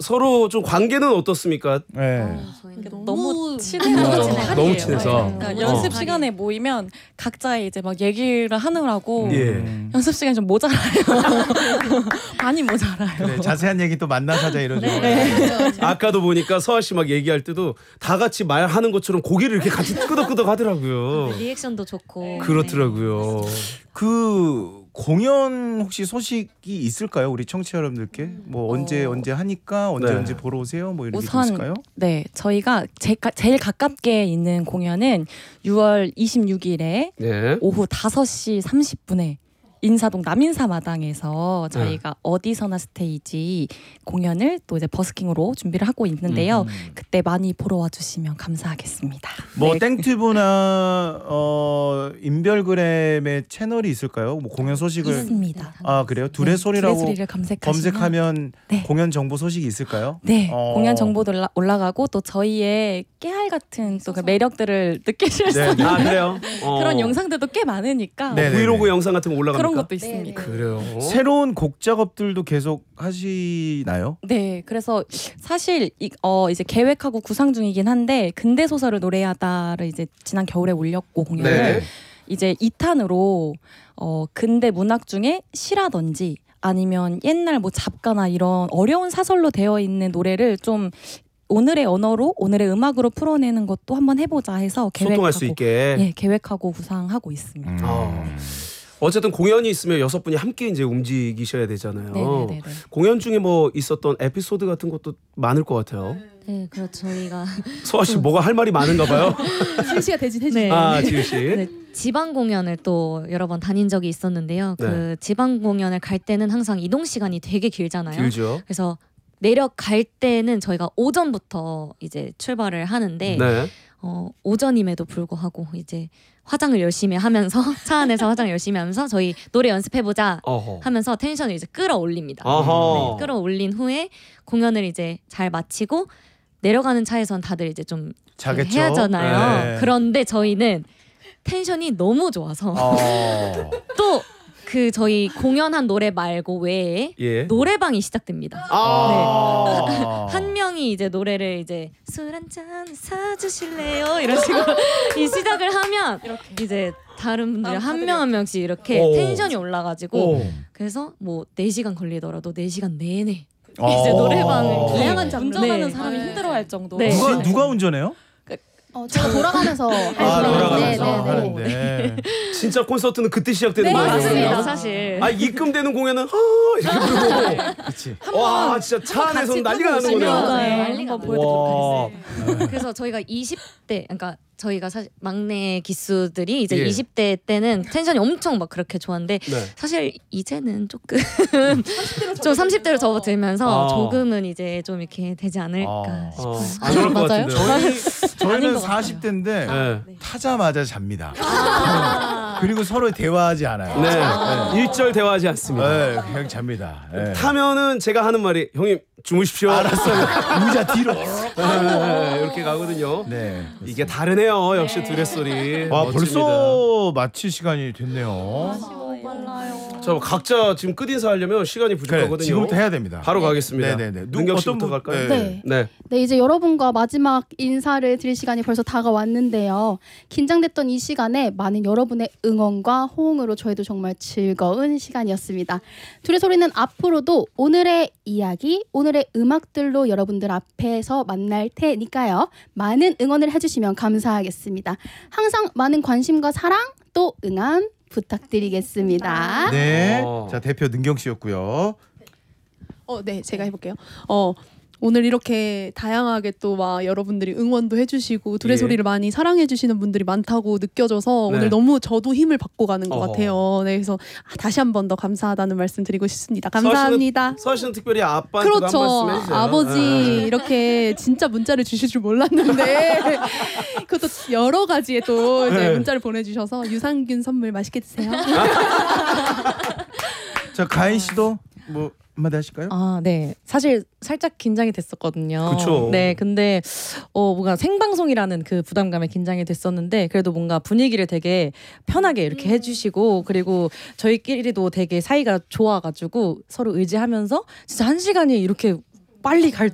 서로 좀 관계는 어떻습니까? 네. 너무 친해요. 너무 친해서. 그러니까 연습 시간에 모이면 각자의 이제 막 얘기를 하느라고 예. 연습 시간이 좀 모자라요. 많이 모자라요. 그래, 자세한 얘기 또 만나서 하자 이러죠. 아까도 보니까 서아 씨 막 얘기할 때도 다 같이 말하는 것처럼 고개를 이렇게 같이 끄덕끄덕 하더라고요. 리액션도 좋고. 그렇더라고요. 그 공연 혹시 소식이 있을까요? 우리 청취자 여러분들께 뭐 언제 하니까 언제 보러 오세요? 뭐 이런 게 우선 있을까요? 네, 저희가 제일 가깝게 있는 공연은 6월 26일에 네. 오후 5시 30분에 인사동 남인사 마당에서 저희가 어디서나 스테이지 공연을 또 이제 버스킹으로 준비를 하고 있는데요. 그때 많이 보러 와주시면 감사하겠습니다. 뭐 네. 땡튜브나 인별그램의 채널이 있을까요? 뭐 공연 소식을 있습니다. 아 그래요? 둘의 소리라고 소리를 검색하면 네. 공연 정보 소식이 있을까요? 네, 공연 정보도 올라가고 또 저희의 깨알 같은 또 그 매력들을 느끼실 수 있는 아 그래요? 그런 영상들도 꽤 많으니까 네. 브이로그 영상 같은 거 올라갑니까? 그런 것도 있습니다. 그래요. 새로운 곡 작업들도 계속 하시나요? 네, 그래서 사실 이제 계획하고 구상 중이긴 한데 근대 소설을 노래하다를 이제 지난 겨울에 올렸고 공연을 네. 이제 2탄으로 근대 문학 중에 시라든지 아니면 옛날 뭐 잡가나 이런 어려운 사설로 되어 있는 노래를 좀 오늘의 언어로 오늘의 음악으로 풀어내는 것도 한번 해보자 해서 소통할 수 있게. 예, 계획하고 구상하고 있습니다. 어쨌든 공연이 있으면 6분이 함께 이제 움직이셔야 되잖아요. 네네네. 공연 중에 뭐 있었던 에피소드 같은 것도 많을 것 같아요. 네, 그렇죠. 저희가 서아 씨 뭐가 할 말이 많은가 봐요. 지우 씨가 대신해주세요. 네. 아 지우 씨. 네, 지방 공연을 또 여러 번 다닌 적이 있었는데요. 네. 그 지방 공연을 갈 때는 항상 이동 시간이 되게 길잖아요. 길죠. 그래서 내려갈 때는 저희가 오전부터 이제 출발을 하는데 네. 오전임에도 불구하고 이제 화장을 열심히 하면서 차 안에서 화장을 열심히 하면서 저희 노래 연습해보자 어허. 하면서 텐션을 이제 끌어올립니다. 어허. 네, 끌어올린 후에 공연을 이제 잘 마치고 내려가는 차에선 다들 이제 좀 자겠죠? 해야잖아요. 네. 그런데 저희는 텐션이 너무 좋아서 또 그 저희 공연한 노래 말고 외에 예. 노래방이 시작됩니다. 한 명이 이제 노래를 이제 술 한 잔 사주실래요? 이런 식으로 이 시작을 하면 이제 다른 분들이 한 명 한 명씩 이렇게 오. 텐션이 올라가지고 오. 그래서 뭐 4시간 걸리더라도 4시간 내내 어. 이제 노래방을 다양한 장르. 운전하는 네. 사람이 힘들어할 정도. 네. 누가 운전해요? 제가 돌아가면서 돌아가면서 네. 하는데 진짜 콘서트는 그때 시작되는 네, 거예요. 맞습니다, 사실. 아 입금되는 공연은 이렇게 부르고. 그렇지. 와 진짜 차 안에서 난리가 나는 거네요. 난리가 한번 와. 그래서 저희가 20대 그러니까 저희가 사실 막내 기수들이 이제 예. 20대 때는 텐션이 엄청 막 그렇게 좋았는데 네. 사실 이제는 조금 좀 30대로 접어들면서 아. 조금은 이제 좀 이렇게 되지 않을까 싶어요. 안 그럴 것 맞아요? 같은데. 저희는 것 같아요. 40대인데 네. 타자마자 잡니다. 그리고 서로 대화하지 않아요. 네. 일절 대화하지 않습니다. 네, 그냥 잡니다. 네. 타면은 제가 하는 말이 형님 주무십시오. 의자 뒤로. 네, 이렇게 가거든요. 네. 이게 다르네요. 역시 드레 소리. 와 멋집니다. 벌써 마칠 시간이 됐네요. 자 각자 지금 끝 인사하려면 시간이 부족하거든요. 그래, 지금부터 해야 됩니다. 바로 가겠습니다. 네네네. 능경 어떤 씨부터 분- 갈까요? 네. 네. 네, 이제 여러분과 마지막 인사를 드릴 시간이 벌써 다가왔는데요. 긴장됐던 이 시간에 많은 여러분의 응원과 호응으로 저희도 정말 즐거운 시간이었습니다. 둘의 소리는 앞으로도 오늘의 이야기, 오늘의 음악들로 여러분들 앞에서 만날 테니까요. 많은 응원을 해주시면 감사하겠습니다. 항상 많은 관심과 사랑 또 응원 부탁드리겠습니다. 네. 어. 자 대표 능경 씨였고요. 네, 제가 해볼게요. 오늘 이렇게 다양하게 또 막 여러분들이 응원도 해주시고 둘의 예. 소리를 많이 사랑해주시는 분들이 많다고 느껴져서 네. 오늘 너무 저도 힘을 받고 가는 것 어허. 같아요. 네, 그래서 다시 한 번 더 감사하다는 말씀 드리고 싶습니다. 감사합니다. 서아 씨는 특별히 아빠한테 한 그렇죠. 말씀 해주세요. 아버지 네. 이렇게 진짜 문자를 주실 줄 몰랐는데 그것도 여러 가지의 또 이제 네. 문자를 보내주셔서 유산균 선물 맛있게 드세요. 자 가인 씨도 뭐 한마디 하실까요? 아, 네. 사실 살짝 긴장이 됐었거든요. 그쵸. 네, 근데 뭔가 생방송이라는 그 부담감에 긴장이 됐었는데 그래도 뭔가 분위기를 되게 편하게 이렇게 해주시고 그리고 저희끼리도 되게 사이가 좋아가지고 서로 의지하면서 진짜 1시간이 이렇게 빨리 갈